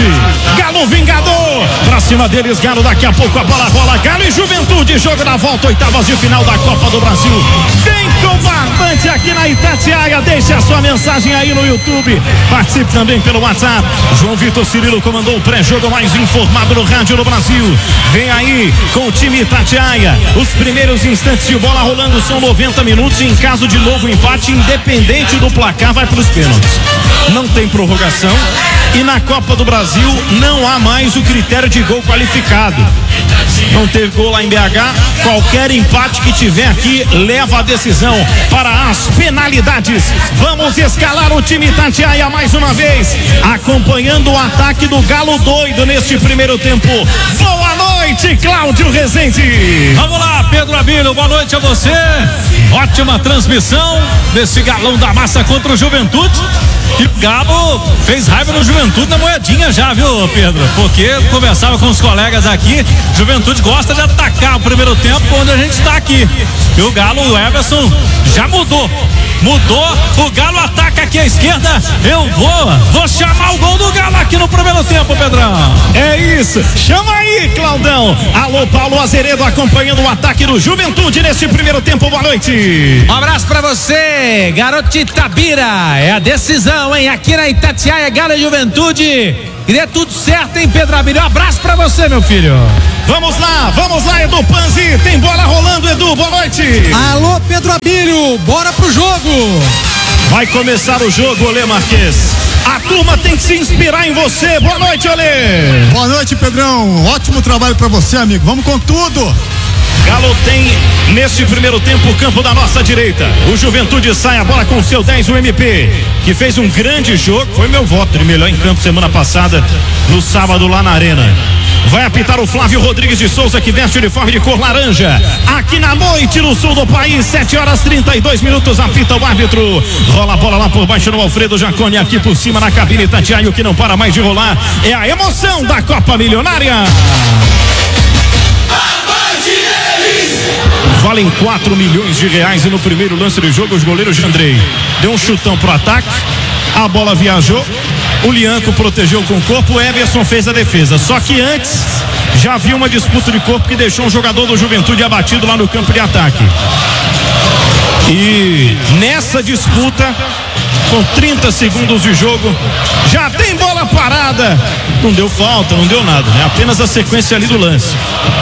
Galo Vingador, pra cima deles, Galo, daqui a pouco a bola rola, Galo e Juventude, jogo na volta, oitavas de final da Copa do Brasil. Vem com barbante aqui na Itatiaia, deixe a sua mensagem aí no YouTube, participe também pelo WhatsApp. João Vitor Cirilo comandou o pré-jogo mais informado no rádio no Brasil. Vem aí com o time Itatiaia, os primeiros instantes de bola rolando são 90 minutos e em caso de novo empate, independente do placar, vai para os pênaltis. Não tem prorrogação e na Copa do Brasil não há mais o critério de gol qualificado. Não teve gol lá em BH, qualquer empate que tiver aqui leva a decisão para as penalidades. Vamos escalar o time Itatiaia mais uma vez, acompanhando o ataque do Galo doido neste primeiro tempo. Boa noite, Cláudio Rezende. Vamos lá, Pedro Abílio, boa noite a você. Ótima transmissão desse Galão da Massa contra o Juventude. E o Galo fez raiva no Juventude na moedinha já, viu, Pedro? Porque conversava com os colegas aqui, Juventude gosta de atacar o primeiro tempo onde a gente está aqui. E o Galo, o Everson, já mudou, o Galo ataca aqui à esquerda. Eu vou chamar o gol do Galo aqui no primeiro tempo, Pedrão. É isso, chama aí, Claudão. Alô, Paulo Azeredo acompanhando o ataque do Juventude nesse primeiro tempo, boa noite. Um abraço pra você, garoto de Itabira, é a decisão, hein, aqui na Itatiaia, Galo e Juventude, e dê tudo certo, hein, Pedro Abílio, um abraço pra você, meu filho. Vamos lá, Edu Panzi, tem bola rolando, Edu, boa noite. Alô, Pedro Abílio, bora pro jogo. Vai começar o jogo, Olê Marques. A turma tem que se inspirar em você, boa noite, Olê. Boa noite, Pedrão, ótimo trabalho pra você, amigo, vamos com tudo. Galo tem neste primeiro tempo o campo da nossa direita. O Juventude sai a bola com o seu 10, o MP, que fez um grande jogo, foi meu voto de melhor em campo semana passada, no sábado lá na Arena. Vai apitar o Flávio Rodrigues de Souza, que veste o uniforme de cor laranja. Aqui na noite no sul do país, 7h32, apita o árbitro. Rola a bola lá por baixo no Alfredo Jaconi, aqui por cima na cabine Itatiaia. O que não para mais de rolar é a emoção da Copa Milionária. Valem 4 milhões de reais e no primeiro lance do jogo, os goleiros de Andrei deu um chutão pro ataque, a bola viajou, o Lianco protegeu com o corpo, o Everson fez a defesa, só que antes já havia uma disputa de corpo que deixou um jogador do Juventude abatido lá no campo de ataque. E nessa disputa, com 30 segundos de jogo, já tem bola parada, não deu falta, não deu nada, né? Apenas a sequência ali do lance.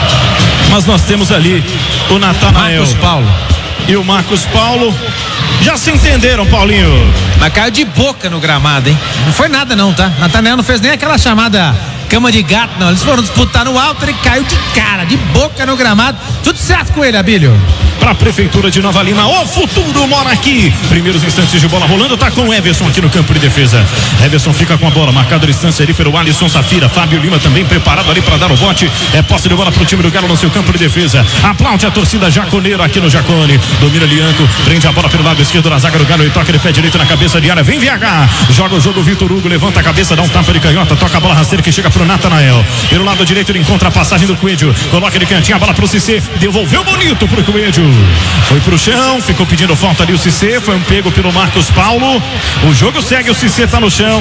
Mas nós temos ali o Natanael Marcos Paulo e o Marcos Paulo. Já se entenderam, Paulinho? Mas caiu de boca no gramado, hein? Não foi nada não, tá? Natanael não fez nem aquela chamada cama de gato, não. Eles foram disputar no alto, ele caiu de cara, de boca no gramado. Tudo certo com ele, Abílio. Para a Prefeitura de Nova Lima, o futuro mora aqui. Primeiros instantes de bola rolando, tá com o Everson aqui no campo de defesa. Everson fica com a bola, marcado a distância ali pelo Alisson Safira. Fábio Lima também preparado ali para dar o bote. É posse de bola pro time do Galo no seu campo de defesa. Aplaude a torcida jaconeiro aqui no Jacone. Domina Lianco, prende a bola pelo lado esquerdo na zaga do Galo e toca de pé direito na cabeça de área. Vem VH, joga o jogo Vitor Hugo, levanta a cabeça, dá um tapa de canhota, toca a bola rasteira que chega pro Natanael. Pelo lado direito ele encontra a passagem do Coelho, coloca de cantinho a bola pro Cissé, devolveu bonito pro Coelho. Foi pro chão, ficou pedindo falta ali o Cissé, foi um pego pelo Marcos Paulo. O jogo segue, o Cissé tá no chão.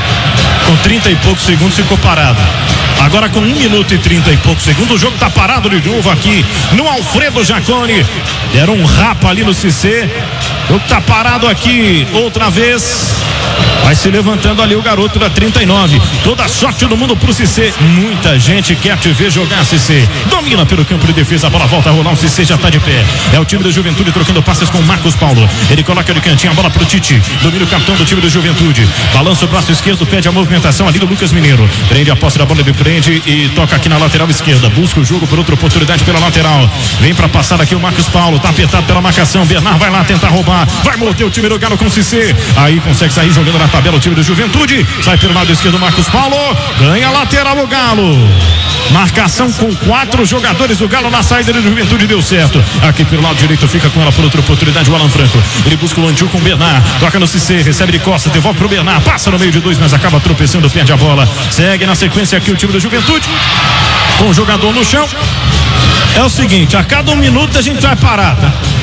Com 30 e poucos segundos ficou parado. Agora com 1 minuto e 30 e poucos segundos, o jogo tá parado de novo aqui no Alfredo Jaconi. Deram um rapa ali no Cissé. O jogo tá parado aqui outra vez. Vai se levantando ali o garoto da 39. Toda a sorte do mundo pro Cissé. Muita gente quer te ver jogar, Cissé. Domina pelo campo de defesa, a bola volta a rolar, o Cissé já tá de pé. É o time da Juventude trocando passes com o Marcos Paulo. Ele coloca de cantinho a bola pro Tite. Domina o capitão do time da Juventude. Balança o braço esquerdo, pede a movimentação ali do Lucas Mineiro. Prende a posse da bola, ele prende e toca aqui na lateral esquerda. Busca o jogo por outra oportunidade pela lateral. Vem pra passar aqui o Marcos Paulo. Tá apertado pela marcação. Bernard vai lá tentar roubar. Vai morder o time do Galo com o Cissé. Aí consegue sair jogando na tabela o time do Juventude. Sai pelo lado esquerdo Marcos Paulo. Ganha a lateral o Galo. Marcação com 4 jogadores do Galo na saída do Juventude, deu certo. Aqui pelo lado direito fica com ela por outra oportunidade o Alan Franco. Ele busca o Anju com o Bernard. Toca no Cissé, recebe de costas, devolve pro Bernard. Passa no meio de 2, mas acaba tropeçando, perde a bola. Segue na sequência aqui o time do Juventude. Com o jogador no chão. É o seguinte, a cada 1 minuto a gente vai parar, tá?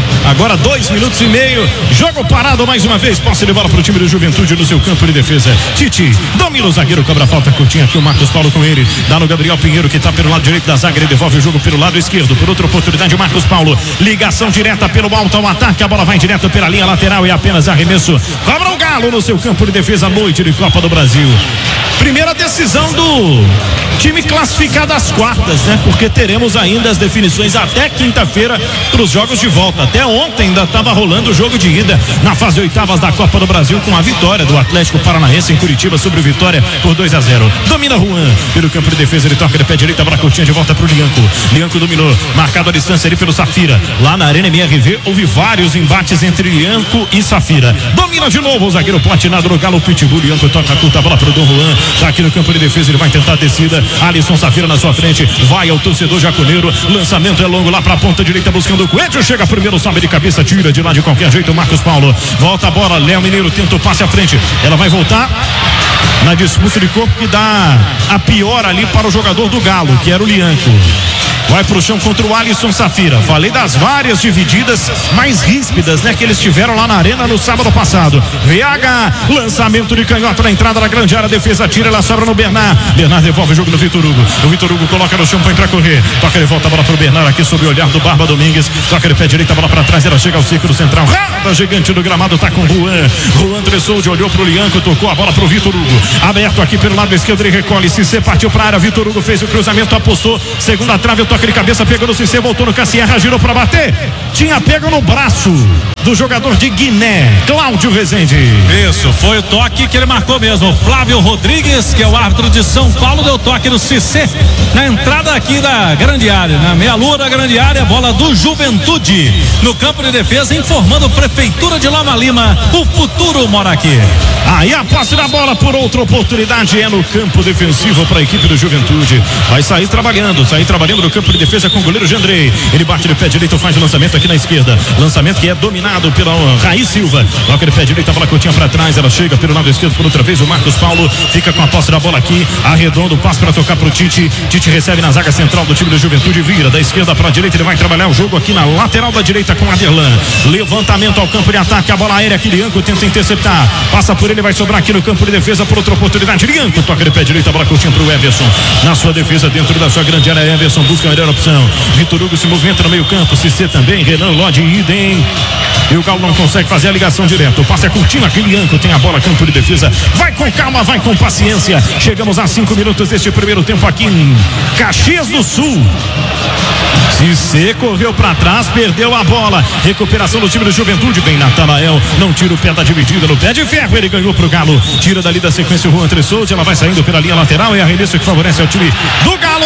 Agora 2 minutos e meio. Jogo parado mais uma vez. Posse de bola pro time do Juventude no seu campo de defesa. Tite domina o zagueiro, cobra a falta curtinha aqui. O Marcos Paulo com ele. Dá no Gabriel Pinheiro, que tá pelo lado direito da zaga. Ele devolve o jogo pelo lado esquerdo. Por outra oportunidade, o Marcos Paulo. Ligação direta pelo alto ao ataque. A bola vai direto pela linha lateral e apenas arremesso. Cobra o Galo no seu campo de defesa. Noite de Copa do Brasil. Primeira decisão do time classificado às quartas, né? Porque teremos ainda as definições até quinta-feira para os jogos de volta. Até ontem ainda estava rolando o jogo de ida na fase oitavas da Copa do Brasil com a vitória do Atlético Paranaense em Curitiba sobre o Vitória por 2-0. Domina Juan pelo campo de defesa, ele toca de pé direito, a bola curtinha de volta para o Lianco. Lianco dominou, marcado a distância ali pelo Safira. Lá na Arena MRV houve vários embates entre Lianco e Safira. Domina de novo o zagueiro platinado no Galo Pitbull. Lianco toca a curta bola para o Dom Juan. Tá aqui no campo de defesa, ele vai tentar a descida. Alisson Safira na sua frente, vai ao torcedor jaconeiro. Lançamento é longo lá para a ponta direita buscando o Coelho. Chega primeiro, sobe de cabeça, tira de lá de qualquer jeito. Marcos Paulo volta a bola. Léo Mineiro tenta o passe à frente. Ela vai voltar na disputa de corpo que dá a pior ali para o jogador do Galo, que era o Lianco. Vai pro chão contra o Alisson Safira. Falei das várias divididas mais ríspidas, né? Que eles tiveram lá na arena no sábado passado. VH, lançamento de canhota na entrada da grande área. Defesa tira, ela sobra no Bernard. Bernard devolve o jogo no Vitor Hugo. O Vitor Hugo coloca no chão para correr. Toca de volta a bola pro Bernard aqui sob o olhar do Barba Domingues. Toca de pé direito, a bola para trás. Ela chega ao círculo central. Rada gigante do gramado, tá com Juan. Juan Tressoldi olhou pro Lianco, tocou a bola pro Vitor Hugo. Aberto aqui pelo lado esquerdo, ele recolhe. Cissé partiu pra área. Vitor Hugo fez o cruzamento, apostou. Segunda trave, toca de cabeça, pegou no Cissé, voltou no Cassierra, girou para bater. Tinha pego no braço do jogador de Guiné, Cláudio Rezende. Isso, foi o toque que ele marcou mesmo. Flávio Rodrigues, que é o árbitro de São Paulo, deu toque no Cissé na entrada aqui da grande área, na meia-lua da grande área. Bola do Juventude no campo de defesa, informando Prefeitura de Nova Lima, o futuro mora aqui. Aí a posse da bola por outra oportunidade é no campo defensivo para a equipe do Juventude. Vai sair trabalhando no campo de defesa com o goleiro Jandrei. Ele bate de pé direito, faz o lançamento aqui na esquerda. Lançamento que é dominado pela Raí Silva. Toca de pé direito, a bola curtinha para trás. Ela chega pelo lado esquerdo por outra vez. O Marcos Paulo fica com a posse da bola aqui. Arredondo o passe para tocar pro Tite. Tite recebe na zaga central do time do Juventude. Vira da esquerda para a direita. Ele vai trabalhar o jogo aqui na lateral da direita com Aderlan. Levantamento ao campo de ataque. A bola aérea aqui. Lianco tenta interceptar. Passa por ele, vai sobrar aqui no campo de defesa por outra oportunidade. Lianco toca de pé direito, a bola curtinha pro Everson. Na sua defesa, dentro da sua grande área, Everson busca a melhor opção. Vitor Hugo se movimenta no meio campo. Cissé também. Renan Lodge, idem. E o Galo não consegue fazer a ligação direta. O passe é curtinho aqui. Lianco tem a bola, campo de defesa. Vai com calma, vai com paciência. Chegamos a 5 minutos deste primeiro tempo aqui em Caxias do Sul. Cissé correu para trás, perdeu a bola. Recuperação do time do Juventude. Vem Natanael, não tira o pé da dividida no pé de ferro. Ele ganhou pro Galo. Tira dali da sequência o Juan Tressoldi. Ela vai saindo pela linha lateral. É arremesso que favorece ao time do Galo.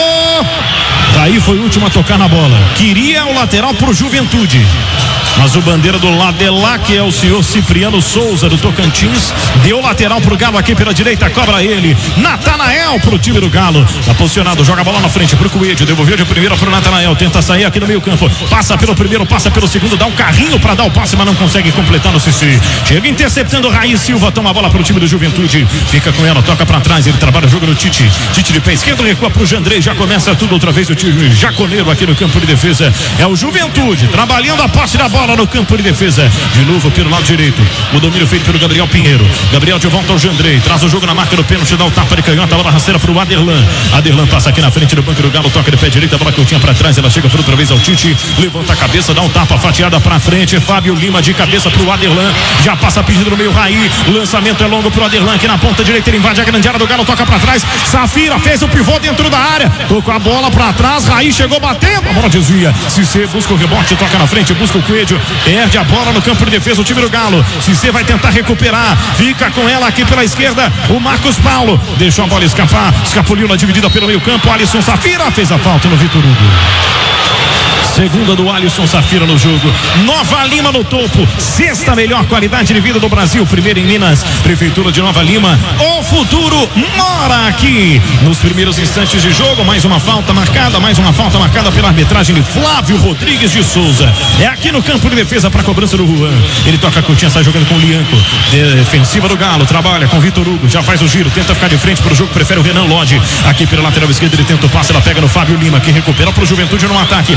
Daí foi o último a tocar na bola. Queria o lateral pro Juventude, mas o bandeira do lado de lá, que é o senhor Cipriano Souza do Tocantins, deu lateral pro Galo aqui pela direita, cobra ele. Natanael pro time do Galo. Tá posicionado, joga a bola na frente pro Coelho, devolveu de primeira pro Natanael, tenta sair aqui no meio campo, passa pelo primeiro, passa pelo segundo, dá um carrinho pra dar o passe, mas não consegue completar no Cissé. Chega interceptando o Raí Silva, toma a bola pro time do Juventude, fica com ela, toca pra trás, ele trabalha o jogo no Tite. Tite de pé esquerdo, recua pro Jandrei, já começa tudo outra vez o time jaconeiro aqui no campo de defesa. É o Juventude trabalhando a posse da bola no campo de defesa. De novo pelo lado direito. O domínio feito pelo Gabriel Pinheiro. Gabriel de volta ao Jandrei. Traz o jogo na marca do pênalti, dá o tapa de canhota. A bola rasteira pro Aderlan. Aderlan passa aqui na frente do banco do Galo. Toca de pé direito. A bola curtinha pra trás. Ela chega por outra vez ao Tite. Levanta a cabeça, dá um tapa fatiada pra frente. Fábio Lima de cabeça pro Aderlan. Já passa pedindo no meio Raí. Lançamento é longo pro Aderlan. Aqui na ponta direita. Ele invade a grande área do Galo. Toca pra trás. Safira fez o pivô dentro da área. Tocou a bola pra trás. Raí chegou batendo. A bola desvia. Cissé busca o rebote. Toca na frente. Busca o Coelho. Perde a bola no campo de defesa o time do Galo. Cissé vai tentar recuperar. Fica com ela aqui pela esquerda o Marcos Paulo. Deixou a bola escapar. Escapuliu na dividida pelo meio campo. Alisson Safira fez a falta no Vitor Hugo. Segunda do Alisson Safira no jogo. Nova Lima no topo. Sexta melhor qualidade de vida do Brasil. Primeiro em Minas. Prefeitura de Nova Lima. O futuro mora aqui. Nos primeiros instantes de jogo, mais uma falta marcada. Mais uma falta marcada pela arbitragem de Flávio Rodrigues de Souza. É aqui no campo de defesa para a cobrança do Juan. Ele toca a curtinha, sai jogando com o Lianco. Defensiva do Galo. Trabalha com Vitor Hugo. Já faz o giro. Tenta ficar de frente para o jogo. Prefere o Renan Lodge. Aqui pela lateral esquerda ele tenta o passe. Ela pega no Fábio Lima, que recupera para o Juventude no ataque. Busca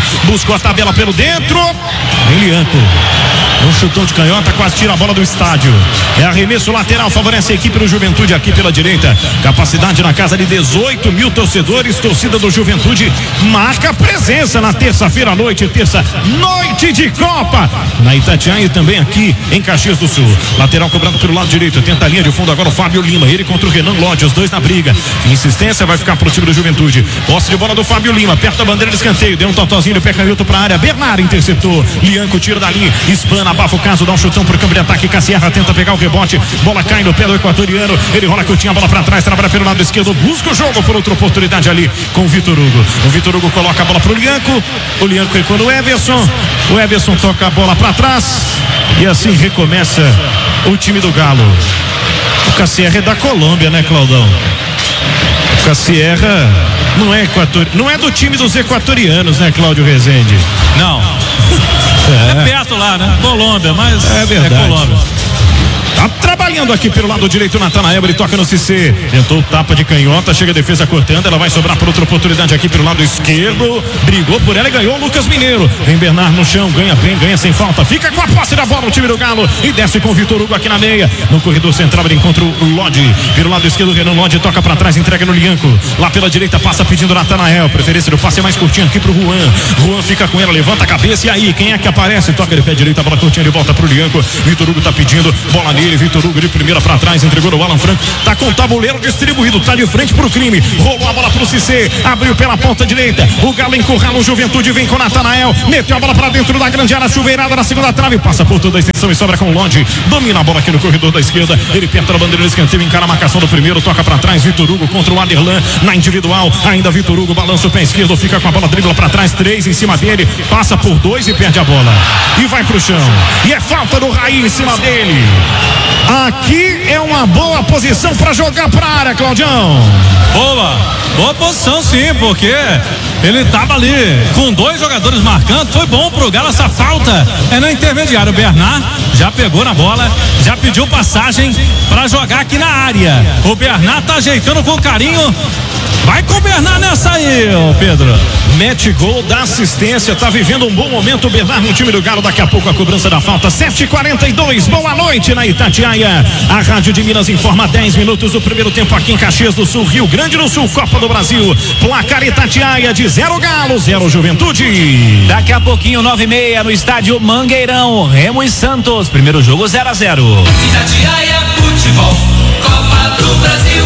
Riscou a tabela pelo dentro. Vem Lianco. Um chutão de canhota, quase tira a bola do estádio. É arremesso lateral, favorece a equipe do Juventude aqui pela direita. Capacidade na casa de 18 mil torcedores. Torcida do Juventude marca presença na terça-feira à noite. Terça noite de Copa na Itatiaia e também aqui em Caxias do Sul. Lateral cobrado pelo lado direito. Tenta a linha de fundo agora o Fábio Lima. Ele contra o Renan Lodge, os dois na briga. Insistência vai ficar pro time do Juventude. Posse de bola do Fábio Lima, perto da bandeira de escanteio. Deu um totozinho de pé canhoto pra área. Bernard interceptou. Lianco tira dali. Espana, abafa o caso, dá um chutão pro campo de ataque. Cassierra tenta pegar o rebote. Bola cai no pé do equatoriano. Ele rola curtinha, a bola pra trás. Trabalha pelo lado esquerdo. Busca o jogo por outra oportunidade ali com o Vitor Hugo. O Vitor Hugo coloca a bola pro Lianco. O Lianco recua no Everson. O Everson toca a bola pra trás. E assim recomeça o time do Galo. O Cassierra é da Colômbia, né, Claudão? O Cassierra não é do time dos equatorianos, né, Cláudio Rezende? Não. É perto lá, né? Colômbia, mas é verdade. É Colômbia. Tá trabalhando aqui pelo lado direito, Natanael, ele toca no Cissé, tentou tapa de canhota, chega a defesa cortando, ela vai sobrar por outra oportunidade aqui pelo lado esquerdo, brigou por ela e ganhou o Lucas Mineiro. Vem Bernard no chão, ganha bem, ganha sem falta, fica com a posse da bola o time do Galo e desce com o Vitor Hugo aqui na meia, no corredor central ele encontra o Lodge, pelo lado esquerdo o Renan Lodge toca pra trás, entrega no Lianco, lá pela direita passa pedindo Natanael, preferência do passe é mais curtinho aqui pro Juan fica com ela, levanta a cabeça e aí, quem é que aparece? Toca de pé direito, a bola curtinha de volta pro Lianco, Vitor Hugo tá pedindo, bola nele, Vitor Hugo de primeira pra trás, entregou no Alan Franco, tá com o tabuleiro distribuído, tá de frente pro crime, rolou a bola pro Cissé, abriu pela ponta direita, o Galo encurrala o Juventude, vem com o Natanael, meteu a bola pra dentro da grande área, chuveirada na segunda trave, passa por toda a extensão e sobra com o Lodge, domina a bola aqui no corredor da esquerda, ele perto da bandeira do escanteio, encara a marcação do primeiro, toca pra trás, Vitor Hugo contra o Aderlan, na individual, ainda Vitor Hugo, balança o pé esquerdo, fica com a bola, dribla pra trás, 3 em cima dele, passa por 2 e perde a bola, e vai pro chão, e é falta do Raí em cima dele. Aqui é uma boa posição para jogar para a área, Claudião. Boa posição sim, porque ele tava ali com 2 jogadores marcando, foi bom pro Galo essa falta, é no intermediário, o Bernard já pegou na bola, já pediu passagem para jogar aqui na área, o Bernard tá ajeitando com carinho, vai com o Bernard nessa aí, Pedro. Mete gol, dá assistência, tá vivendo um bom momento o Bernard no time do Galo, daqui a pouco a cobrança da falta, 7h42, boa noite na Itatiaia, a Rádio de Minas informa 10 minutos do primeiro tempo aqui em Caxias do Sul, Rio Grande do Sul, Copa do Brasil, placar Itatiaia de 0 Galo, 0 Juventude. Daqui a pouquinho 9h30 no estádio Mangueirão, Remo e Santos, primeiro jogo 0-0. Itatiaia Futebol, Copa do Brasil.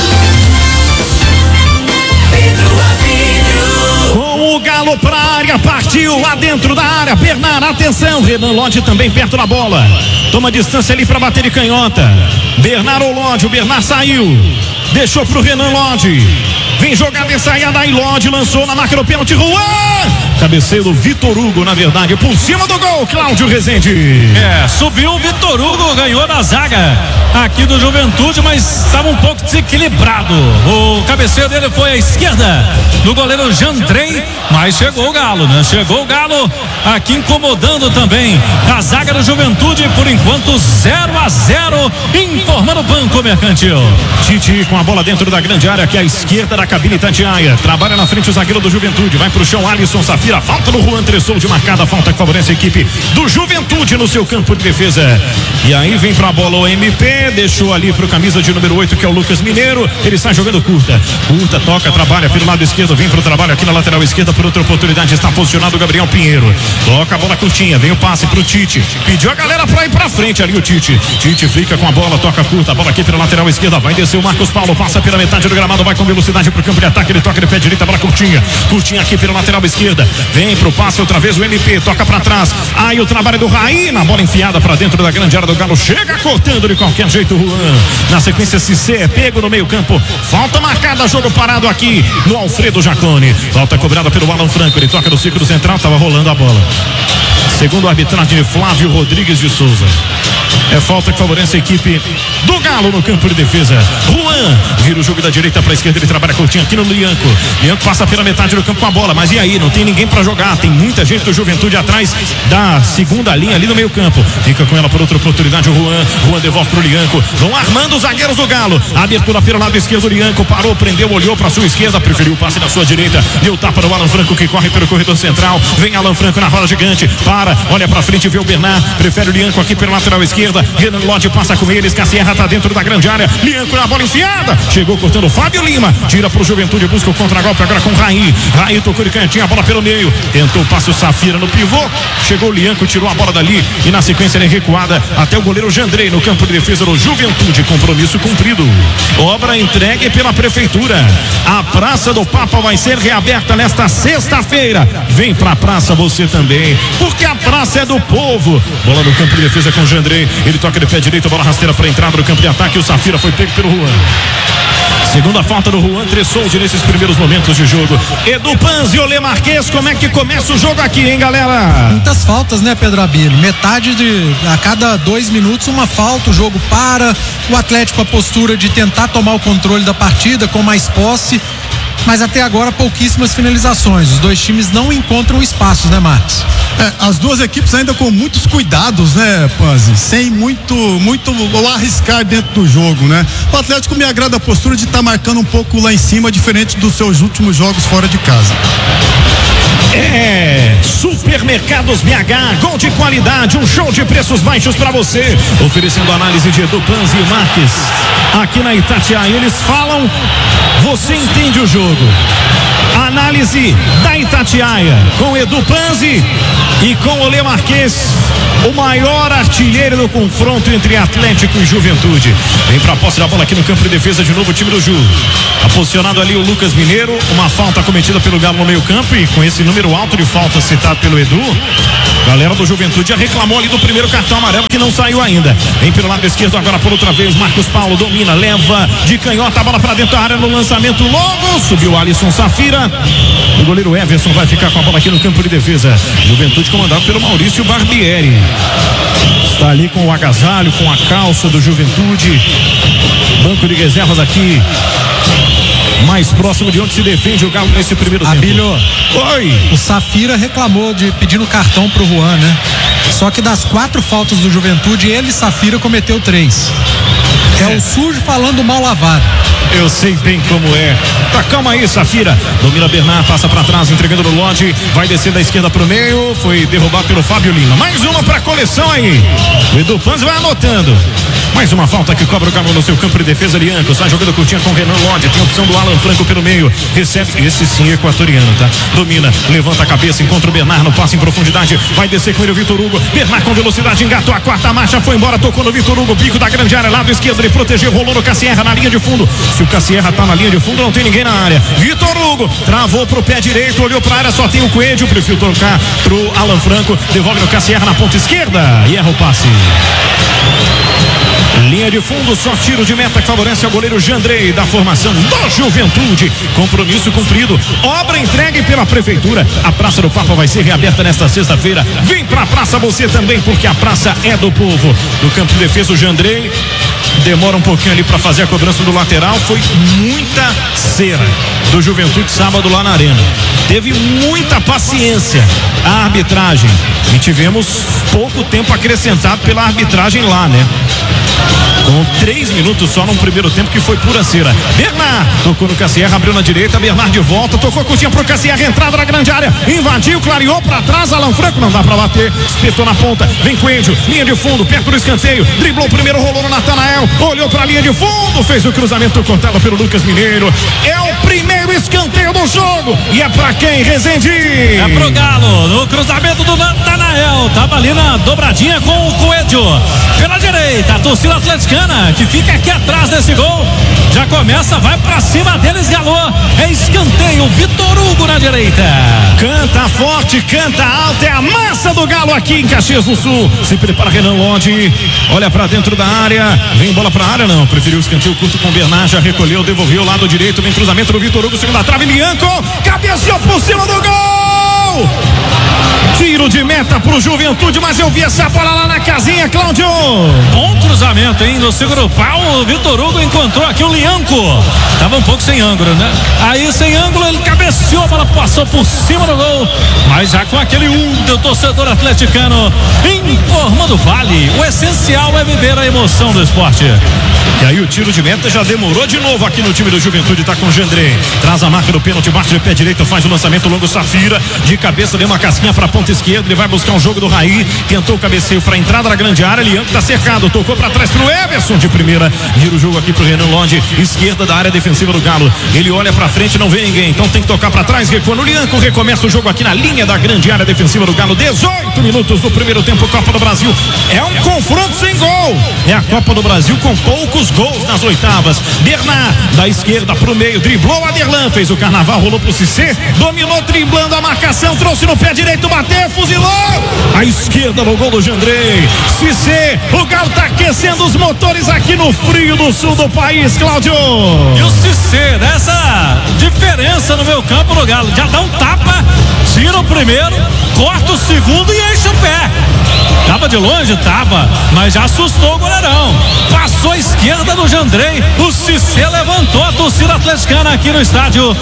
Com o Galo pra área, partiu lá dentro da área, Bernard, atenção, Renan Lodge também perto da bola, toma distância ali pra bater de canhota, Bernard ou Lodge, o Bernard saiu, deixou pro Renan Lodge, vem jogada ensaiada aí, Lodge lançou na marca do pênalti, Juan, cabeceio do Vitor Hugo, na verdade, por cima do gol, Cláudio Rezende. Subiu o Vitor Hugo, ganhou da zaga aqui do Juventude, mas estava um pouco desequilibrado. O cabeceio dele foi à esquerda do goleiro Jandrei, mas chegou o Galo, né? Chegou o Galo aqui incomodando também a zaga do Juventude, por enquanto 0-0, informando o Banco Mercantil. Tite com a bola dentro da grande área, aqui à esquerda da cabine Itatiaia, trabalha na frente o zagueiro do Juventude, vai pro chão Alisson Safira, falta no Juan Tressou de marcada, falta que favorece a equipe do Juventude no seu campo de defesa, e aí vem pra bola o MP, deixou ali pro camisa de número 8 que é o Lucas Mineiro, ele sai jogando curta, toca, trabalha pelo lado esquerdo, vem pro trabalho aqui na lateral esquerda, por outra oportunidade está posicionado o Gabriel Pinheiro, toca a bola curtinha, vem o passe pro Tite, pediu a galera pra ir pra frente ali o Tite fica com a bola, toca curta, a bola aqui pela lateral esquerda, vai descer o Marcos Paulo, passa pela metade do gramado, vai com velocidade pro campo de ataque, ele toca de pé direito, a bola curtinha aqui pela lateral esquerda, vem pro passe outra vez o MP, toca pra trás, aí o trabalho do Raí, na bola enfiada pra dentro da grande área do Galo, chega cortando de qualquer jeito o Juan, na sequência Cissé, pego no meio campo, falta marcada, jogo parado aqui no Alfredo Jacone, falta cobrada pelo Alan Franco, ele toca no círculo central, tava rolando a bola. Segundo a arbitragem de Flávio Rodrigues de Souza. É falta que favorece a equipe do Galo no campo de defesa. Juan vira o jogo da direita para a esquerda, ele trabalha curtinho aqui no Lianco. Lianco passa pela metade do campo com a bola, mas e aí? Não tem ninguém para jogar, tem muita gente do Juventude atrás da segunda linha ali no meio campo. Fica com ela por outra oportunidade o Juan devolve pro Lianco. Vão armando os zagueiros do Galo. Abertura pelo lado esquerdo, Lianco parou, prendeu, olhou para sua esquerda, preferiu o passe na sua direita. Deu tapa no Alan Franco que corre pelo corredor central. Vem Alan Franco na roda gigante, olha para frente, vê o Bernard, prefere o Lianco aqui pela lateral esquerda. Renan Lodge passa com eles, Cassierra tá dentro da grande área, Lianco na bola enfiada, chegou cortando Fábio Lima, tira pro Juventude, busca o contragolpe agora com Raí tocou de cantinho, a bola pelo meio, tentou o passe o Safira no pivô, chegou o Lianco, tirou a bola dali e na sequência ele é recuada até o goleiro Jandrei no campo de defesa do Juventude. Compromisso cumprido, obra entregue pela prefeitura. A Praça do Papa vai ser reaberta nesta sexta-feira. Vem pra praça você também, porque a praça é do povo. Bola no campo de defesa com Jandrei, ele toca de pé direito, a bola rasteira para entrada no campo de ataque, o Safira foi pego pelo Juan. Segunda falta do Juan Tressoldi nesses primeiros momentos de jogo. Edu Panzi e Olê Marques, como é que começa o jogo aqui, hein, galera? Muitas faltas, né, Pedro Abílio? A cada 2 minutos uma falta, o jogo para, o Atlético a postura de tentar tomar o controle da partida com mais posse, mas até agora pouquíssimas finalizações. Os dois times não encontram espaços, né, Marcos? As duas equipes ainda com muitos cuidados, né, Panzi? Sem muito arriscar dentro do jogo, né? O Atlético me agrada a postura de estar marcando um pouco lá em cima, diferente dos seus últimos jogos fora de casa. Supermercados BH, gol de qualidade, um show de preços baixos para você, oferecendo análise de Edu Panzi e Marques aqui na Itatiaia. Eles falam, você entende o jogo. Análise da Itatiaia com Edu Panzi e com Olê Marques, o maior artilheiro do confronto entre Atlético e Juventude. Vem pra posse da bola aqui no campo de defesa de novo o time do Ju. Tá posicionado ali o Lucas Mineiro, uma falta cometida pelo Galo no meio campo, e com esse número alto de falta citado pelo Edu, galera do Juventude já reclamou ali do primeiro cartão amarelo que não saiu ainda. Vem pelo lado esquerdo agora por outra vez, Marcos Paulo domina, leva de canhota a bola pra dentro da área no lançamento longo, subiu Alisson Safira, o goleiro Everson vai ficar com a bola aqui no campo de defesa. Juventude comandado pelo Maurício Barbieri, está ali com o agasalho, com a calça do Juventude, banco de reservas aqui mais próximo de onde se defende o Galo nesse primeiro Abílio, tempo. Oi! O Safira reclamou de pedindo cartão pro Juan, né? Só que das 4 faltas do Juventude, ele, Safira, cometeu 3. É o sujo falando mal lavado. Eu sei bem como é. Tá, calma aí, Safira. Domina Bernard, passa pra trás, entregando no Lodge. Vai descer da esquerda pro meio. Foi derrubado pelo Fábio Lima. Mais uma pra coleção aí. O Edu Panzi vai anotando. Mais uma falta que cobra o Galo no seu campo de defesa. Lianco sai jogando curtinha com o Renan Lodge. Tem a opção do Alan Franco pelo meio. Recebe, esse sim equatoriano, tá? Domina, levanta a cabeça, encontra o Bernard no passe em profundidade. Vai descer com ele o Vitor Hugo. Bernard com velocidade, engatou a quarta marcha, foi embora, tocou no Vitor Hugo. Bico da grande área, lado esquerdo, ele protegeu, rolou no Cassierra na linha de fundo. Se o Cassierra tá na linha de fundo, não tem ninguém na área. Vitor Hugo travou pro pé direito, olhou pra área, só tem o Coelho. Prefiro tocar pro Alan Franco. Devolve no Cassierra na ponta esquerda e erra o passe. Linha de fundo, só tiro de meta que favorece ao goleiro Jandrei da formação do Juventude. Compromisso cumprido, obra entregue pela prefeitura. A Praça do Papa vai ser reaberta nesta sexta-feira. Vem pra praça você também, porque a praça é do povo. No campo de defesa o Jandrei demora um pouquinho ali para fazer a cobrança do lateral. Foi muita cera do Juventude sábado lá na arena. Teve muita paciência a arbitragem e tivemos pouco tempo acrescentado pela arbitragem lá, né? Com 3 minutos só no primeiro tempo, que foi pura cera. Bernard tocou no Cassierra, abriu na direita, Bernard de volta, tocou curtinha pro Cassierra, entrada na grande área, invadiu, clareou pra trás, Alan Franco, não dá pra bater, espetou na ponta, vem Coelho, linha de fundo, perto do escanteio, driblou o primeiro, rolou no Natanael, olhou pra linha de fundo, fez o cruzamento cortado pelo Lucas Mineiro. É o primeiro escanteio do jogo, e é pra quem, Rezende? É pro Galo, no cruzamento do Natanael, tava ali na dobradinha com o Coelho, pela direita, a torcida atleticana, que fica aqui atrás desse gol, já começa, vai pra cima deles, Galo, é escanteio, Vitor Hugo na direita. Canta forte, canta alto, é a massa do Galo aqui em Caxias do Sul. Se prepara Renan Lodge, olha pra dentro da área, vem bola pra área, não, preferiu o escanteio curto com o Bernard, já recolheu, devolveu o lado direito, vem cruzamento do Vitor Hugo, segunda trave, Lianco, cabeceou por cima do gol! Tiro de meta pro Juventude, mas eu vi essa bola lá na casinha, Cláudio. Bom cruzamento, hein? No segundo pau, o Vitor Hugo encontrou aqui o Lianco. Tava um pouco sem ângulo, né? Aí, sem ângulo, ele cabeceou, a bola passou por cima do gol. Mas já com aquele do torcedor atleticano informando o Vale. O essencial é viver a emoção do esporte. E aí o tiro de meta já demorou de novo aqui no time do Juventude, tá com o Jandrei. Traz a marca do pênalti, bate de pé direito, faz o lançamento longo, Safira. De cabeça, deu uma casquinha pra ponta esquerda, ele vai buscar um jogo do Raí. Tentou o cabeceio pra entrada na grande área, Lianco tá cercado, tocou pra trás pro Everson de primeira. Vira o jogo aqui pro Renan Lodge, esquerda da área defensiva do Galo. Ele olha pra frente, não vê ninguém, então tem que tocar pra trás, recua no Lianco, recomeça o jogo aqui na linha da grande área defensiva do Galo. 18 minutos do primeiro tempo, Copa do Brasil. É um confronto sem gol. É a Copa do Brasil com poucos gols nas oitavas. Bernard, da esquerda pro meio, driblou Aderlan, fez o carnaval, rolou pro Cissé, dominou driblando a marcação, trouxe no pé direito, bateu, fuzilou. A esquerda no gol do Jandrei. Cissé, o Galo tá aquecendo os motores aqui no frio do sul do país, Cláudio. E o Cissé, nessa diferença no meio campo do Galo, já dá um tapa, tira o primeiro, corta o segundo e enche o pé. Tava de longe? Tava, mas já assustou o goleirão. Passou a esquerda do Jandrei, o Cissé levantou a torcida atleticana aqui no estádio,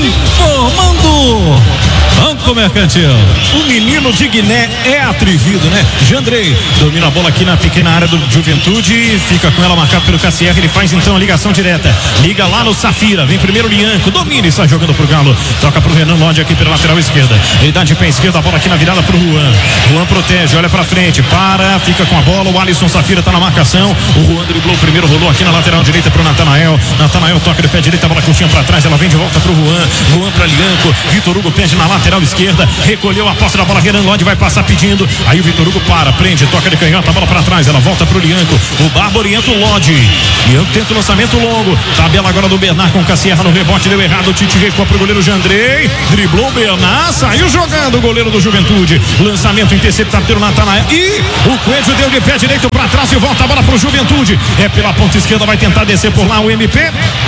informando Banco Mercantil. O menino de Guiné é atrevido, né? Jandrei domina a bola aqui na pequena área do Juventude, fica com ela marcado pelo Cassier, ele faz então a ligação direta, liga lá no Safira, vem primeiro Lianco, domina e sai jogando pro Galo, toca pro Renan Lodge aqui pela lateral esquerda, ele dá de pé esquerda, a bola aqui na virada pro Juan protege, olha pra frente, para, fica com a bola, o Alisson Safira tá na marcação, o Juan driblou primeiro, rolou aqui na lateral direita pro Natanael toca de pé direito, a bola curtinha pra trás, ela vem de volta pro Juan pra Lianco, Vitor Hugo pede na lateral esquerda, recolheu a posse da bola, Renan Lodge vai passar pedindo, aí o Vitor Hugo prende, toca de canhota, a bola pra trás, ela volta pro Lianco, o Barba orienta o Lodge, Lianco tenta o lançamento longo, tabela agora do Bernard com o Cassierra no rebote, deu errado, o Tite recua pro goleiro Jandrei, driblou o Bernard, saiu jogando o goleiro do Juventude, lançamento interceptado pelo Natanael, e o Coelho deu de pé direito pra trás e volta a bola pro Juventude, é pela ponta esquerda, vai tentar descer por lá o MP,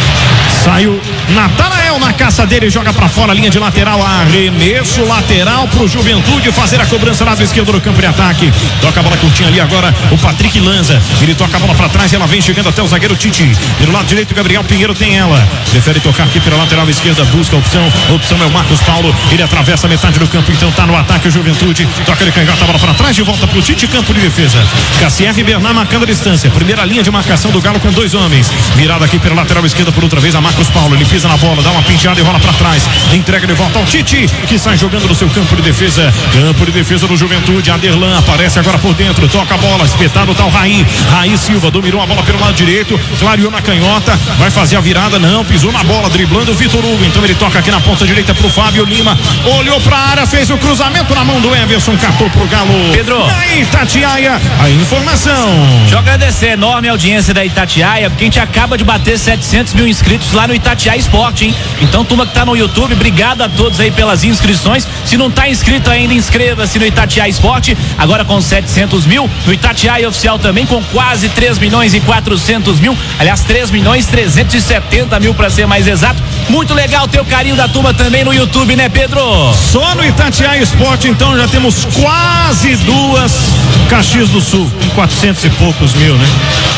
saiu Natanael na caça dele, joga pra fora, linha de lateral, arremesso lateral pro Juventude fazer a cobrança lado esquerdo do campo de ataque, toca a bola curtinha ali agora o Patrick Lanza, ele toca a bola pra trás e ela vem chegando até o zagueiro Tite, pelo lado direito Gabriel Pinheiro tem ela, prefere tocar aqui pela lateral esquerda, busca a opção é o Marcos Paulo, ele atravessa a metade do campo, então tá no ataque o Juventude, toca de canhota, a bola pra trás, de volta pro Tite, campo de defesa, Cassier e Bernard marcando a distância, primeira linha de marcação do Galo com dois homens, virada aqui pela lateral esquerda por outra vez a Marcos Paulo, ele pisa na bola, dá uma penteada e rola pra trás, entrega de volta ao Tite, que sai jogando no seu campo de defesa do Juventude, Aderlan aparece agora por dentro, toca a bola, espetado tá o Raí Silva, dominou a bola pelo lado direito, clareou na canhota, vai fazer a virada, não, pisou na bola, driblando o Vitor Hugo, então ele toca aqui na ponta direita pro Fábio Lima, olhou pra área, fez o cruzamento na mão do Everson, catou pro Galo. Pedro, na Itatiaia, a informação. Deixa eu agradecer a enorme audiência da Itatiaia, porque a gente acaba de bater 700 mil inscritos lá no Itatiaia Esporte, hein? Então, turma que tá no YouTube, obrigado a todos aí pelas inscrições. Se não tá inscrito ainda, inscreva-se no Itatiaia Esporte, agora com 700 mil, no Itatiaia Oficial também com quase 3 milhões e 400 mil, aliás, 3 milhões 370 mil pra ser mais exato. Muito legal ter o carinho da turma também no YouTube, né, Pedro? Só no Itatiaia Esporte, então, já temos quase 2 Caxias do Sul, com 400 e poucos mil, né?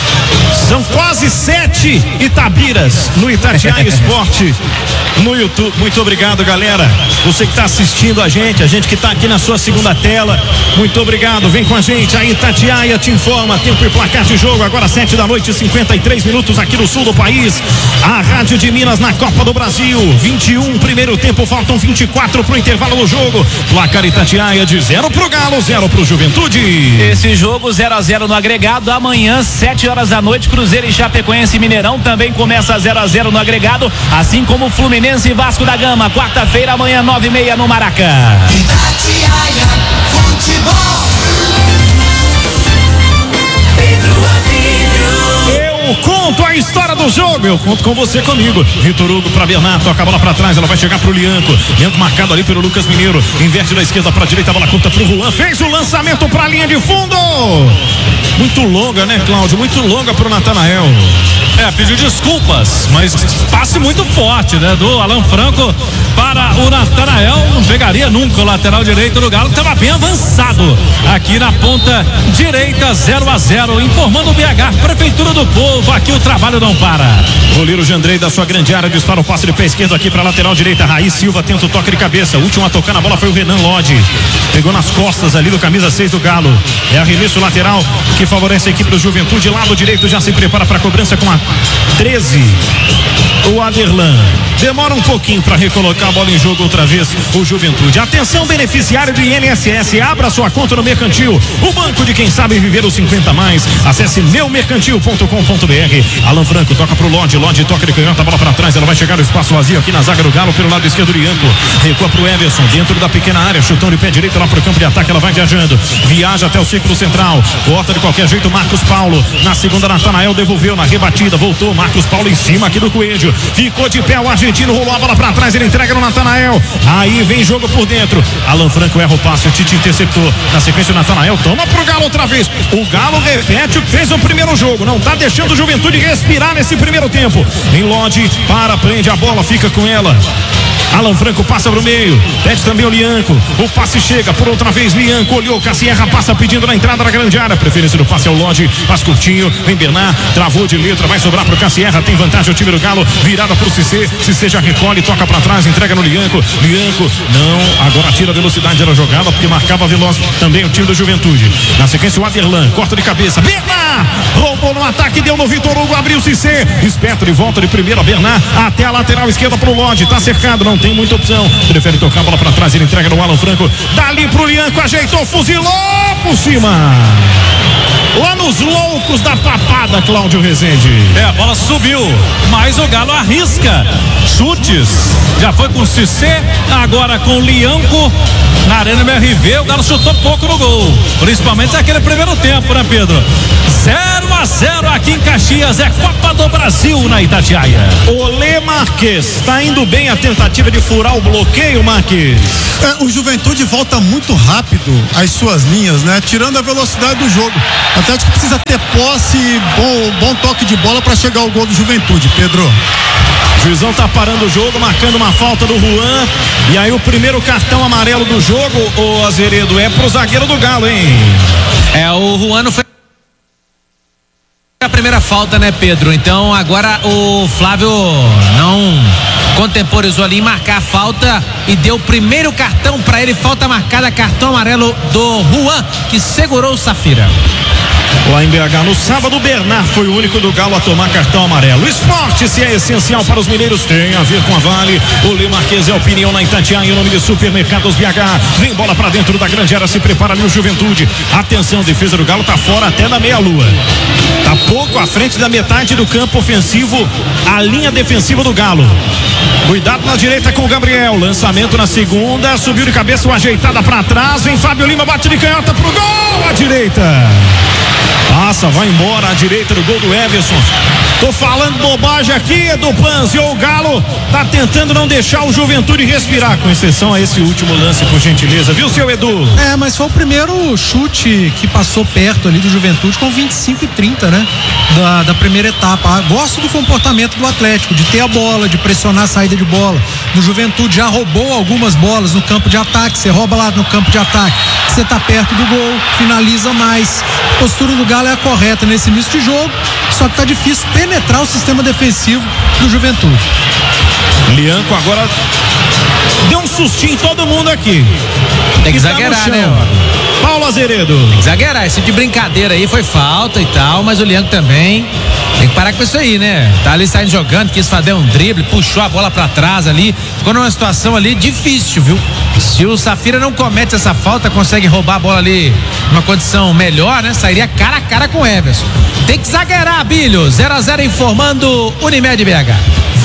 São quase 7 Itabiras no Itatiaia Esporte no YouTube. Muito obrigado, galera. Você que está assistindo a gente que está aqui na sua segunda tela, muito obrigado. Vem com a gente. A Itatiaia te informa tempo e placar de jogo. Agora 7 da noite, 53 minutos aqui no sul do país. A Rádio de Minas na Copa do Brasil. 21 primeiro tempo, faltam 24 pro intervalo do jogo. Placar Itatiaia de 0 pro Galo, 0 pro Juventude. Esse jogo 0-0 no agregado. Amanhã 7 horas da noite, Cruzeiro e Chapecoense e Mineirão também começa 0-0 no agregado, assim como Fluminense e Vasco da Gama. Quarta-feira, amanhã 9h30 no Maracanã. Itatiaia Futebol. Pedro Avílio. Eu Eu conto a história do jogo, eu conto com você comigo. Vitor Hugo para Bernardo, toca a bola para trás, ela vai chegar pro Lianco. Lianco marcado ali pelo Lucas Mineiro. Inverte da esquerda para direita, a bola curta pro Juan. Fez o lançamento para a linha de fundo. Muito longa, né, Cláudio? Muito longa pro Natanael. Pediu desculpas, mas passe muito forte, né? Do Alan Franco para o Natanael. Não pegaria nunca o lateral direito do Galo, que estava bem avançado aqui na ponta direita, 0-0. Informando o BH, Prefeitura do Povo, aqui o trabalho não para. Goleiro Jandrei da sua grande área, dispara o passe de pé esquerdo aqui para lateral direita. Raiz Silva tenta o toque de cabeça. O último a tocar na bola foi o Renan Lodge. Pegou nas costas ali do camisa 6 do Galo. É arremesso lateral que favorece a equipe do Juventude. Lado direito já se prepara para a cobrança com a 13. O Aderlan demora um pouquinho para recolocar a bola em jogo outra vez. O Juventude. Atenção, beneficiário do INSS. Abra sua conta no Mercantil. O banco de quem sabe viver os 50 mais. Acesse meumercantil.com.br. Alan Franco toca pro Lodge. Lodge toca de canhota, a bola para trás. Ela vai chegar no espaço vazio aqui na zaga do Galo pelo lado esquerdo do Lianco. Recua pro Everson dentro da pequena área. Chutão de pé direito lá pro campo de ataque. Ela vai viajando. Viaja até o círculo central. Corta de qualquer jeito Marcos Paulo. Na segunda, Natanael devolveu na rebatida. Voltou Marcos Paulo em cima aqui do Coelho. Ficou de pé o argentino. Rolou a bola para trás. Ele entrega no Natanael. Aí vem jogo por dentro. Alan Franco erra o passe. O Tite interceptou. Na sequência, o Natanael toma pro Galo outra vez. O Galo repete o que fez no primeiro jogo. Não tá deixando o Juventude respirar nesse primeiro tempo. Em Lodge, prende a bola, fica com ela. Alan Franco passa pro meio, pede também o Lianco. O passe chega por outra vez. Lianco olhou, Cassierra passa pedindo na entrada da grande área. Preferência do passe ao Lodge, faz curtinho. Vem Bernard, travou de letra, vai sobrar pro Cassierra. Tem vantagem o time do Galo, virada pro Cissé. Cissé já recolhe, toca pra trás, entrega no Lianco. Lianco não, agora tira a velocidade da jogada, porque marcava veloz também o time do Juventude. Na sequência o Aderlan, corta de cabeça. Bernard roubou no ataque, deu no Vitor Hugo, abriu o Cissé. Esperto de volta de primeira, Bernard até a lateral esquerda pro Lodge. Tá cercado, não tem muita opção. Prefere tocar a bola pra trás, ele entrega no Alan Franco. Dali pro Lianco, ajeitou, fuzilou por cima. Lá nos loucos da papada, Cláudio Rezende. A bola subiu, mas o Galo arrisca. Chutes, já foi com o Cissé, agora com o Lianco. Na Arena MRV, o Galo chutou pouco no gol. Principalmente naquele primeiro tempo, né, Pedro? 0-0 aqui em Caxias, é Copa do Brasil na Itatiaia. Olê Marques, tá indo bem a tentativa de furar o bloqueio, Marques. O Juventude volta muito rápido às suas linhas, né? Tirando a velocidade do jogo. O Atlético precisa ter posse e bom toque de bola para chegar ao gol do Juventude, Pedro. O juizão tá parando o jogo, marcando uma falta do Juan. E aí o primeiro cartão amarelo do jogo, o Azeredo, é pro zagueiro do Galo, hein? O Juan não foi a primeira falta, né, Pedro? Então agora o Flávio não contemporizou ali em marcar a falta e deu o primeiro cartão para ele. Falta marcada, cartão amarelo do Juan, que segurou o Safira. Lá em BH, no sábado, o Bernard foi o único do Galo a tomar cartão amarelo. O esporte, se é essencial para os mineiros, tem a ver com a Vale. O Lê Marques é opinião na Itatiaia, em nome de Supermercados BH. Vem bola para dentro da grande área, se prepara ali o Juventude. Atenção, defesa do Galo tá fora até da meia-lua. Tá pouco à frente da metade do campo ofensivo, a linha defensiva do Galo. Cuidado na direita com o Gabriel. Lançamento na segunda, subiu de cabeça, uma ajeitada para trás. Vem Fábio Lima, bate de canhota pro gol, à direita. Passa, vai embora à direita do gol do Everson. Tô falando bobagem aqui, Edu Panzi. O Galo tá tentando não deixar o Juventude respirar, com exceção a esse último lance, por gentileza, viu, seu Edu? Mas foi o primeiro chute que passou perto ali do Juventude com 25 e 30, né? Da primeira etapa. Gosto do comportamento do Atlético, de ter a bola, de pressionar a saída de bola. Do Juventude já roubou algumas bolas no campo de ataque. Você rouba lá no campo de ataque, você tá perto do gol, finaliza mais. A postura do Galo é a correta nesse início de jogo, só que tá difícil penetrar o sistema defensivo do Juventude. Lianco agora deu um sustinho em todo mundo aqui. Tem que exagerar, né? Paulo Azeredo. Tem que exagerar, esse de brincadeira aí foi falta e tal, mas o Lianco também tem que parar com isso aí, né? Tá ali saindo jogando, quis fazer um drible, puxou a bola pra trás ali, ficou numa situação ali difícil, viu? Se o Safira não comete essa falta, consegue roubar a bola ali numa condição melhor, né? Sairia cara a cara com o Everson. Tem que exagerar, Bilho. 0-0 informando Unimed BH.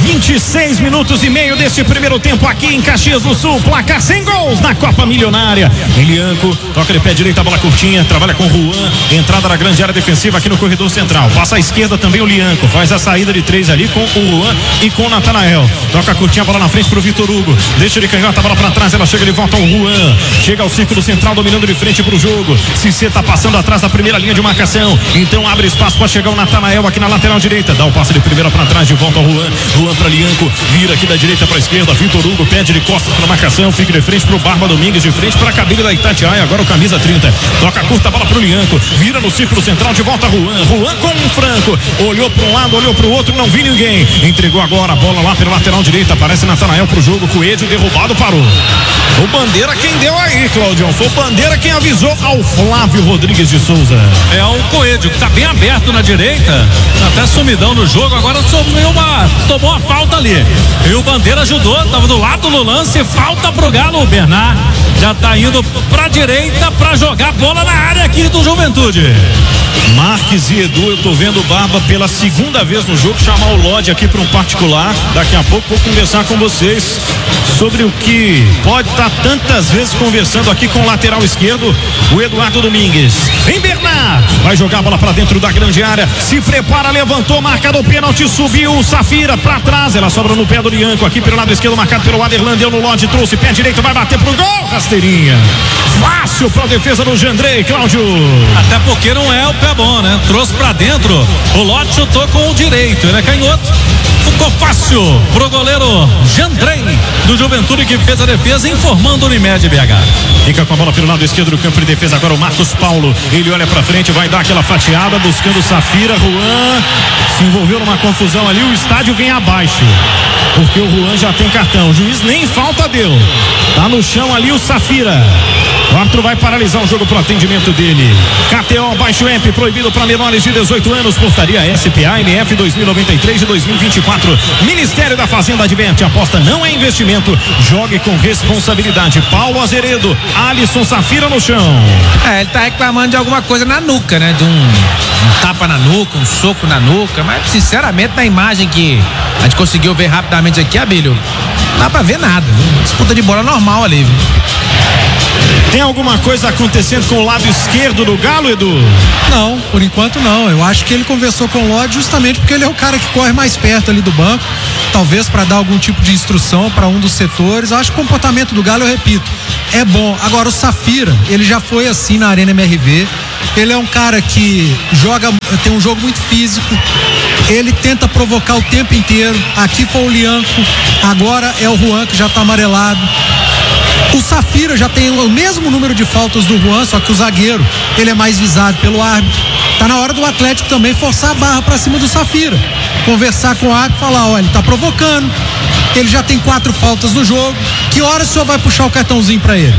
26 minutos e meio deste primeiro tempo aqui em Caxias do Sul. Placar sem gols na Copa Milionária. Elianco toca de pé direito, a bola curtinha, trabalha com Juan, entrada na grande área defensiva aqui no corredor central. Passa à esquerda também o Lianco, faz a saída de 3 ali com o Juan e com o Natanael. Toca curtinha, a bola na frente pro Vitor Hugo. Deixa ele canhota, a bola pra trás, ela chega de volta ao Juan. Chega ao círculo central, dominando de frente pro jogo. Cissé tá passando atrás da primeira linha de marcação. Então abre espaço para chegar o Natanael aqui na lateral direita. Dá o passe de primeira para trás, de volta ao Juan. Juan para Lianco, vira aqui da direita para esquerda. Vitor Hugo pede de costas para marcação, fica de frente pro Barba Domingues, de frente para a cabine da Itatiaia. Agora o camisa 30. Toca curta, bola pro Lianco. Vira no círculo central, de volta Juan. Juan com um Franco. Olhou para um lado, olhou para o outro, não vi ninguém. Entregou agora a bola lá pela lateral direita. Aparece Natanael pro jogo. Coelho derrubado, parou. O Bandeira quem deu aí, Claudião. Foi o Bandeira quem avisou ao Flávio Rodrigues de Souza. É o Coelho, que tá bem aberto na direita, até sumidão no jogo, agora tomou uma falta ali. E o Bandeira ajudou, tava do lado do lance, falta pro Galo. O Bernard já tá indo pra direita pra jogar bola na área aqui do Juventude. Marques e Edu, eu tô vendo o Barba pela segunda vez no jogo chamar o Lodi aqui para um particular. Daqui a pouco vou conversar com vocês sobre o que pode estar tantas vezes conversando aqui com o lateral esquerdo, o Eduardo Domingues. Em Bernard, vai jogar a bola para dentro da grande área, se prepara, levantou, marcado o pênalti, subiu o Safira para trás, ela sobra no pé do Lianco, aqui pelo lado esquerdo, marcado pelo Aderlan, deu no Lodi, trouxe pé direito, vai bater pro gol, rasteirinha. Fácil para a defesa do Jandrei, Cláudio. Até porque não é o pé bom, né? Trouxe pra dentro, o Lodi chutou com o direito, ele é canhoto. Ficou fácil pro goleiro Jandrei do Juventude, que fez a defesa, informando o Unimed BH. Fica com a bola pelo lado esquerdo do campo de defesa agora o Marcos Paulo. Ele olha pra frente, vai dar aquela fatiada buscando o Safira. Juan se envolveu numa confusão ali, o estádio vem abaixo porque o Juan já tem cartão. O juiz nem falta deu. Tá no chão ali o Safira. O árbitro vai paralisar o jogo pro atendimento dele. KTO Baixo App, proibido para menores de 18 anos. Portaria SPA MF 2093 de 2024. Ministério da Fazenda adverte: aposta não é investimento. Jogue com responsabilidade. Paulo Azeredo, Alisson Safira no chão. Ele tá reclamando de alguma coisa na nuca, né? De um tapa na nuca, um soco na nuca. Mas sinceramente, na imagem que a gente conseguiu ver rapidamente aqui, Abílio, não dá pra ver nada, viu? Disputa de bola normal ali, viu? Tem alguma coisa acontecendo com o lado esquerdo do Galo, Edu? Não, por enquanto não. Eu acho que ele conversou com o Lodi justamente porque ele é o cara que corre mais perto ali do banco, talvez para dar algum tipo de instrução para um dos setores. Eu acho que o comportamento do Galo, eu repito, é bom. Agora o Safira, ele já foi assim na Arena MRV. Ele é um cara que tem um jogo muito físico. Ele tenta provocar o tempo inteiro. Aqui foi o Lianco, agora é o Juan que já tá amarelado. O Safira já tem o mesmo número de faltas do Juan, só que o zagueiro, ele é mais visado pelo árbitro. Tá na hora do Atlético também forçar a barra pra cima do Safira. Conversar com o árbitro e falar: ó, ele tá provocando, ele já tem 4 faltas no jogo. Que hora o senhor vai puxar o cartãozinho pra ele?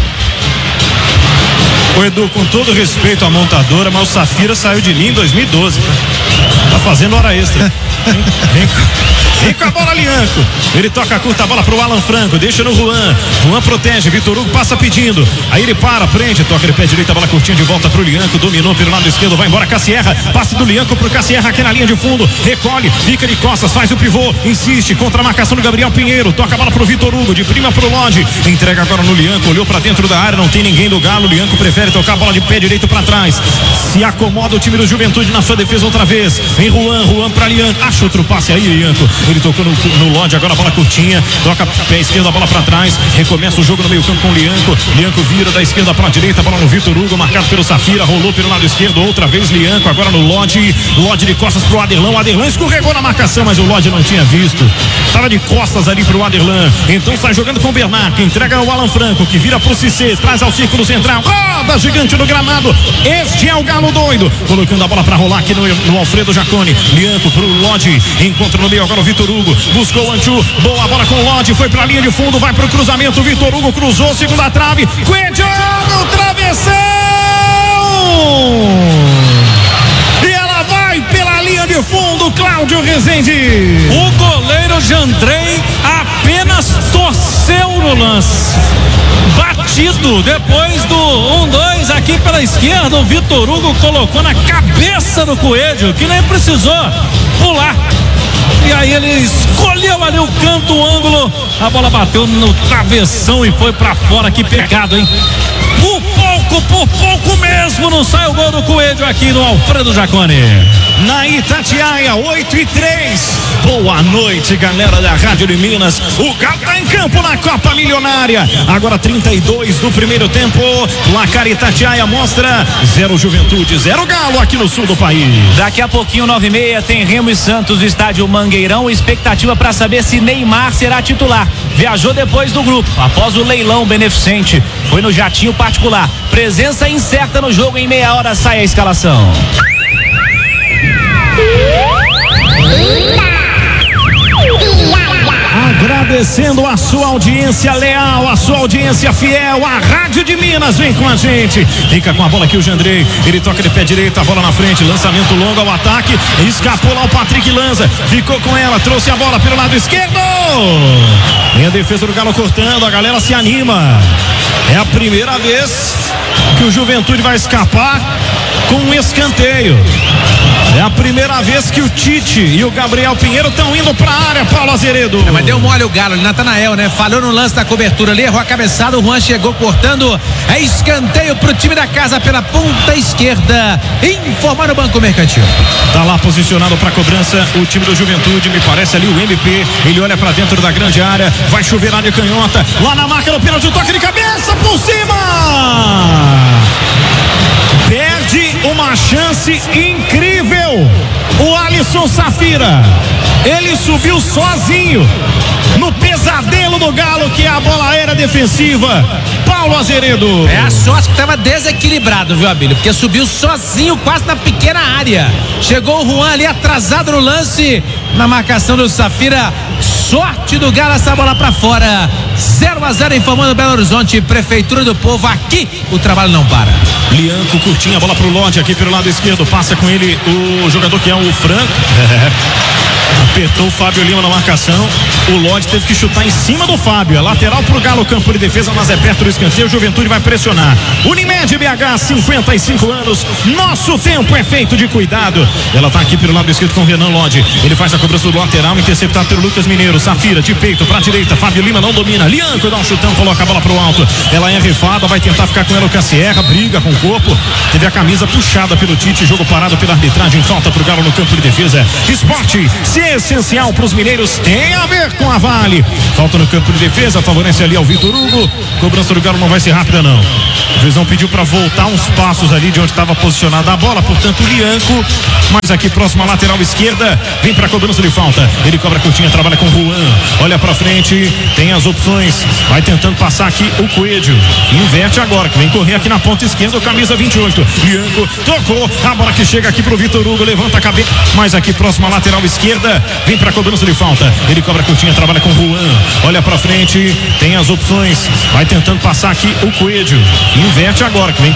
Ô Edu, com todo respeito à montadora, mas o Safira saiu de linha em 2012. Tá fazendo hora extra. Vem com a bola, Lianco. Ele toca a curta bola pro Alan Franco, deixa no Juan. Juan protege, Vitor Hugo passa pedindo. Aí ele prende, toca de pé direito, a bola curtinha de volta pro Lianco. Dominou pelo lado esquerdo, vai embora Cassierra. Passe do Lianco pro Cassierra aqui na linha de fundo. Recolhe, fica de costas, faz o pivô. Insiste contra a marcação do Gabriel Pinheiro. Toca a bola pro Vitor Hugo, de prima pro Lodi. Entrega agora no Lianco, olhou pra dentro da área, não tem ninguém do Galo. Lianco prefere tocar a bola de pé direito pra trás. Se acomoda o time do Juventude na sua defesa outra vez. Vem Juan pra Lianco. Acha outro passe aí, Lianco. Ele tocou no Lodi, agora a bola curtinha. Toca pé esquerdo, a bola pra trás. Recomeça o jogo no meio campo com o Lianco. Lianco vira da esquerda pra direita. A bola no Vitor Hugo, marcado pelo Safira. Rolou pelo lado esquerdo, outra vez Lianco. Agora no Lodi. Lodi de costas pro Aderlan. O Aderlan escorregou na marcação, mas o Lodi não tinha visto. Tava de costas ali pro Aderlan. Então sai jogando com o Bernard, que entrega ao Alan Franco, que vira pro Cissé, traz ao círculo central. Roda gigante no gramado. Este é o Galo doido. Colocando a bola pra rolar aqui no Alfredo Jaconi. Lianco pro Lodi. Encontra no meio agora o Vitor Hugo. Buscou o Anchu. Boa bola com o Lodi. Foi pra linha de fundo. Vai pro cruzamento. Vitor Hugo cruzou. Segunda trave. Coelho no travessão. E ela vai pela linha de fundo. Cláudio Rezende. O goleiro Jandrei apenas torceu no lance. Batido depois do 1-2 aqui pela esquerda, o Vitor Hugo colocou na cabeça do Coelho, que nem precisou pular. E aí ele escolheu ali o canto, o ângulo. A bola bateu no travessão e foi pra fora. Que pegado, hein? Por pouco mesmo não sai o gol do Coelho aqui no Alfredo Jaconi. Na Itatiaia, 8:03. Boa noite, galera da Rádio de Minas. O Galo tá em campo na Copa Milionária. Agora 32 do primeiro tempo. Placar Itatiaia mostra 0 Juventude, 0 Galo aqui no sul do país. Daqui a pouquinho, 9:30, tem Remo e Santos no estádio Mangueirão. Expectativa para saber se Neymar será titular. Viajou depois do grupo, após o leilão beneficente. Foi no jatinho particular. Presença incerta no jogo, em meia hora sai a escalação. Agradecendo a sua audiência leal, a sua audiência fiel, a Rádio de Minas vem com a gente. Fica com a bola aqui o Jandrei, ele toca de pé direito, a bola na frente, lançamento longo ao ataque, escapou lá o Patrick Lanza, ficou com ela, trouxe a bola pelo lado esquerdo. Vem a defesa do Galo cortando, a galera se anima. É a primeira vez que o Juventude vai escapar com um escanteio. É a primeira vez que o Tite e o Gabriel Pinheiro estão indo pra área, Paulo Azeredo. Mas deu mole o Galo, Natanael, né? Falhou no lance da cobertura ali, errou a cabeçada, o Juan chegou cortando. É escanteio pro time da casa pela ponta esquerda. Informar o Banco Mercantil. Tá lá posicionado pra cobrança o time do Juventude, me parece ali o MP. Ele olha pra dentro da grande área, vai chover área canhota. Lá na marca do pênalti, toque de cabeça por cima. Perde uma chance incrível o Alisson Safira. Ele subiu sozinho no pesadelo do Galo, que é a bola aérea defensiva. Paulo Azeredo. É a sorte que tava desequilibrado, viu, Abílio? Porque subiu sozinho quase na pequena área. Chegou o Juan ali atrasado no lance, na marcação do Safira. Sorte do Galo, essa bola pra fora. 0-0 informando Belo Horizonte, Prefeitura do Povo. Aqui o trabalho não para. Lianco curtinha, a bola pro Lodge aqui pelo lado esquerdo. Passa com ele o jogador que é o Franco. Apertou o Fábio Lima na marcação. O Lodge teve que chutar em cima do Fábio. É lateral pro Galo, campo de defesa, mas é perto do escanteio. O Juventude vai pressionar. Unimed BH, 55 anos. Nosso tempo é feito de cuidado. Ela tá aqui pelo lado esquerdo com o Renan Lodge. Ele faz a cobrança do lateral, interceptado pelo Lucas Mineiro. Safira de peito pra direita. Fábio Lima não domina. Lianco dá um chutão, coloca a bola pro alto. Ela é rifada, vai tentar ficar com ela o Cassierra. Briga com o corpo. Teve a camisa puxada pelo Tite. Jogo parado pela arbitragem. Falta pro Galo no campo de defesa. Esporte, se é essencial pros mineiros, tem a ver com a Vale. Falta no campo de defesa, favorece ali ao Vitor Hugo. Cobrança do Galo não vai ser rápida, não. O juizão pediu para voltar uns passos ali de onde estava posicionada a bola, portanto o Lianco, mas aqui próximo à lateral esquerda, vem para cobrança de falta. Ele cobra curtinha, trabalha com o Juan, olha para frente, tem as opções, vai tentando passar aqui o Coelho, inverte agora, que vem correr aqui na ponta esquerda, o camisa 28. Lianco tocou, a bola que chega aqui pro Vitor Hugo, levanta a cabeça, mas aqui próximo à lateral esquerda, vem para cobrança de falta. Ele cobra curtinha, trabalha com o Juan, olha para frente, tem as opções, vai tentando passar aqui o Coelho, inverte agora, que vem